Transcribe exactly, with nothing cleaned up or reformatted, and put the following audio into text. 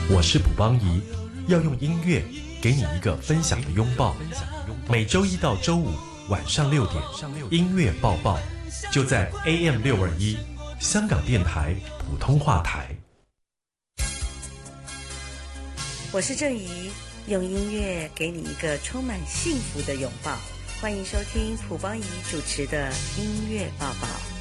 我是卜邦仪，要用音乐给你一个分享的拥抱。每周一到周五晚上六点，音乐报报就在 A M 六二一香港电台普通话台。 我是郑怡，用音乐给你一个充满幸福的拥抱。欢迎收听卜邦仪主持的音乐报报。